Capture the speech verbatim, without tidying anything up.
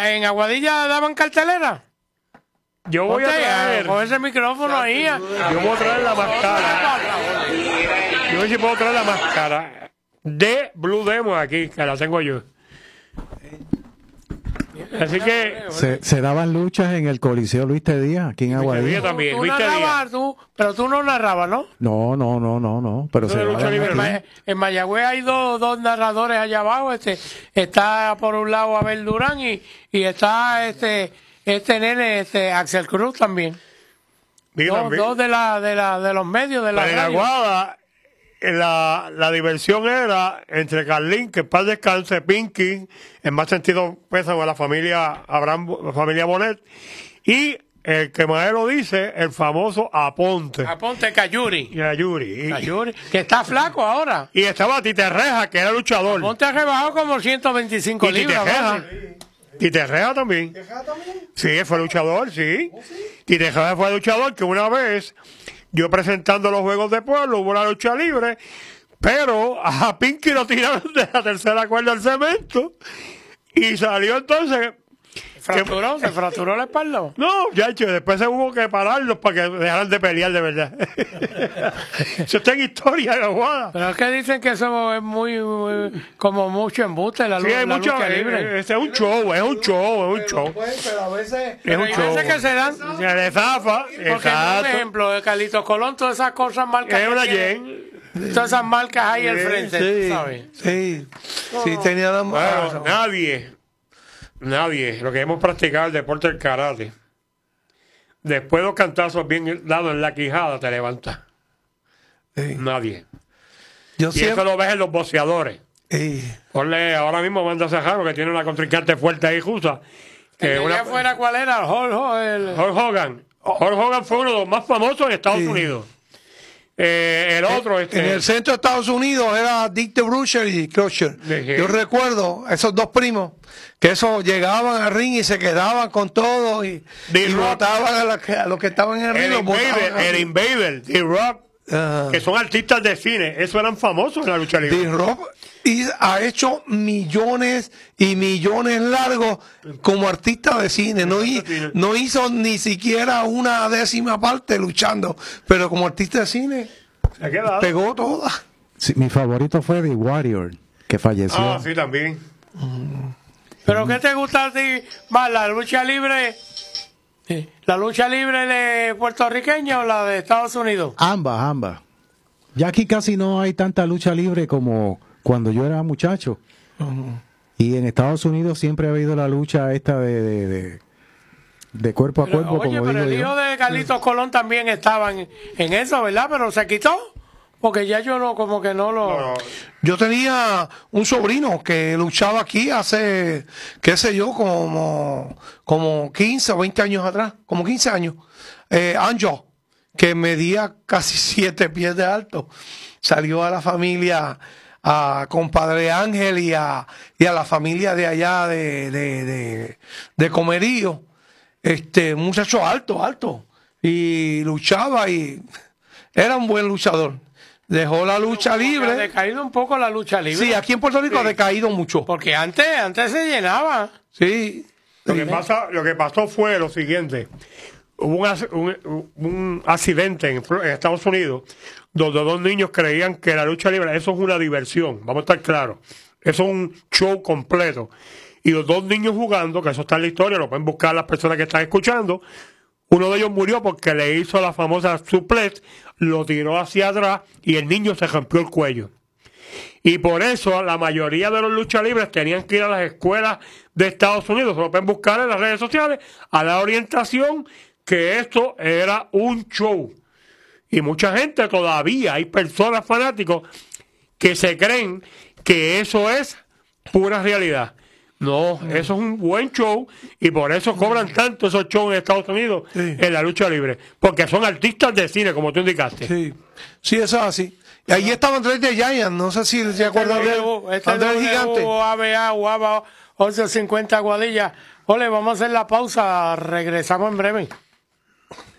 en Aguadilla daban cartelera. Yo voy Ponte, a traer. Con ese micrófono ahí. Yo voy a traer la máscara. Yo voy a ver si puedo traer la máscara de Blue Demon aquí, que la tengo yo. Así que Se, se daban luchas en el Coliseo Luis T. Díaz, aquí en Luis T. Aguadilla. Díaz también, Tú Luis T. Díaz. narrabas, tú, pero tú no narrabas, ¿no? No, no, no, no, no. Pero Eso se de lucha daban libre, aquí. En, Ma- en Mayagüez hay dos, dos narradores allá abajo. Este está por un lado Abel Durán y, y está este este nene, este Axel Cruz también. Digo, Dos, también. dos de la de la de los medios de la Pero en radio. Aguada, eh, la, la diversión era entre Carlín, que en paz descanse, Pinky, en más sentido pésame a la familia Abraham, la familia Bonet, y el que Maelo dice, el famoso Aponte. Aponte Cayuri. Y a Yuri. Y, Cayuri, que está flaco ahora. y estaba Tite Reja, que era luchador. Aponte ha rebajado como ciento veinticinco Y Tite libras. Reja. ¿vale? Tite Reja también. Sí, fue luchador, sí. Tite Reja fue luchador, que una vez, yo presentando los Juegos de Pueblo, hubo una lucha libre, pero a Pinky lo tiraron de la tercera cuerda del cemento, y salió entonces... Fracturó, se fracturó la espalda. No, ya, después se hubo que pararlos para que dejaran de pelear de verdad. Eso está en historia, Aguada. Pero es que dicen que eso es muy, muy- como mucho embuste la, Sí, lu- hay la mucho, lucha eh, libre. eh, ese es un show, es un show, es un show. Pero a veces... Es Pero un hay show. veces que se dan, Se le zafa, porque no, un exacto. ejemplo de Carlitos Colón, todas esas cosas marcas, Es que una tiene, yen. todas esas marcas ahí al Sí, frente, Sí, ¿sabes? sí, sí, tenía la Bueno, nadie, nadie, lo que hemos practicado el deporte del karate, después de los cantazos bien dados en la quijada, te levantas. Sí. Nadie. Yo Y eso siempre... lo ves en los boxeadores. Sí. Ponle ahora mismo manda Sajaro, que tiene una contrincante fuerte ahí, justa. El Que de una, allá afuera, ¿cuál era? Hulk Hogan, el- Hulk Hogan. Hulk Hogan fue uno de los más famosos en Estados Sí. Unidos. Eh, el otro, este. En el centro de Estados Unidos era Dick the Bruiser y Crusher. Sí. Yo recuerdo esos dos primos que eso llegaban al ring y se quedaban con todo y, The y Rock. botaban a, la que- a los que estaban en el ring. El los botaban Invader, así. el Invader, The Rock, Ajá. que son artistas de cine, esos eran famosos en la lucha libre. The Rock y ha hecho millones y millones largos como artista de cine. No, hi- no hizo ni siquiera una décima parte luchando, pero como artista de cine Se ha quedado. pegó toda. Sí, mi favorito fue The Warrior, que falleció. Ah, sí, también. ¿Pero qué te gusta a ti más, la lucha libre? Sí. ¿La lucha libre de puertorriqueña o la de Estados Unidos? Ambas, ambas. Ya aquí casi no hay tanta lucha libre como cuando yo era muchacho. Y en Estados Unidos siempre ha habido la lucha esta de, de, de, de cuerpo a Pero, cuerpo, oye, como pero digo el yo. hijo de Carlitos Colón también estaba en, en eso, ¿verdad? Pero se quitó, porque ya yo no, como que no lo... No, no. Yo tenía un sobrino que luchaba aquí hace, qué sé yo, como, como quince o veinte años atrás, como quince años. Eh, Angel, que medía casi siete pies de alto, salió a la familia, a compadre Ángel y a, y a la familia de allá de, de, de, de Comerío. Este, un muchacho alto, alto, y luchaba y era un buen luchador. Dejó la lucha Ha libre. decaído un poco la lucha libre. Sí, aquí en Puerto Rico ha decaído mucho. Porque antes, antes se llenaba. Sí. Lo que, pasa, lo que pasó fue lo siguiente. Hubo un, ac- un- un accidente en, Flo- en Estados Unidos donde dos niños creían que la lucha libre, eso es una diversión, vamos a estar claros. Eso es un show completo. Y los dos niños jugando, que eso está en la historia, lo pueden buscar las personas que están escuchando. Uno de ellos murió porque le hizo la famosa suplex, lo tiró hacia atrás y el niño se rompió el cuello. Y por eso la mayoría de los luchas libres tenían que ir a las escuelas de Estados Unidos, se lo pueden buscar en las redes sociales, a la orientación que esto era un show. Y mucha gente todavía, hay personas fanáticos que se creen que eso es pura realidad. No, eso es un buen show y por eso cobran tanto esos shows en Estados Unidos Sí. en la lucha libre. Porque son artistas de cine, como tú indicaste. Sí, sí, eso es así. Y ahí estaba Andrés de Giant, no sé si se acuerdan de él. Este Andrés W Gigante. A B A, U A B A, once cincuenta Aguadilla. Ole, vamos a hacer la pausa. Regresamos en breve.